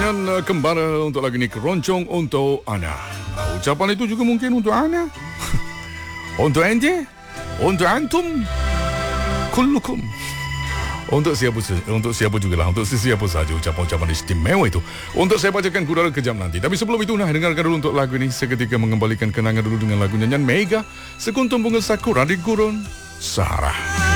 Dan kembali untuk lagu ini keroncong untuk Ana. Ucapan itu juga mungkin untuk Ana, untuk ente, untuk antum, kullukum. Untuk siapa juga lah, untuk siapa saja ucapan-ucapan istimewa itu. Untuk saya bacakan kudara kejam nanti. Tapi sebelum itu, dengarkan dulu untuk lagu ini. Seketika mengembalikan kenangan dulu dengan lagu nyanyian Mega, Sekuntum Bunga Sakura di Gurun Sahara.